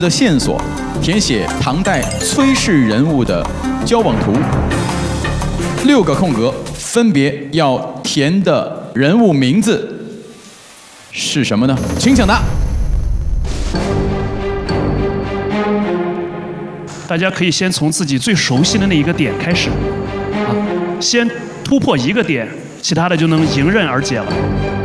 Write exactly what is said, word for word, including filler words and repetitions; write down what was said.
的线索，填写唐代崔氏人物的交往图。六个空格，分别要填的人物名字是什么呢？请抢答。 大家可以先从自己最熟悉的那一个点开始，啊，先突破一个点，其他的就能迎刃而解了。